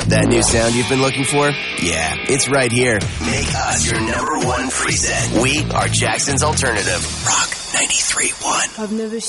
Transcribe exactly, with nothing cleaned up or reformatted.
That new sound you've been looking for? Yeah, it's right here. Make us your number one preset. We are Jackson's alternative. Rock ninety-three point one. I've never